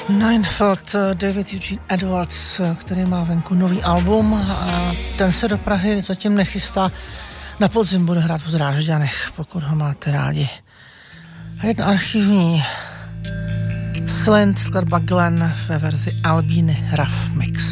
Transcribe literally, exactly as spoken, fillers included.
Neinfeld, David Eugene Edwards, který má venku nový album a ten se do Prahy zatím nechystá. Na podzim bude hrát v Drážďanech, pokud ho máte rádi. A jedna archivní Slant, skladba Glenn ve verzi Albíny Rough Mix.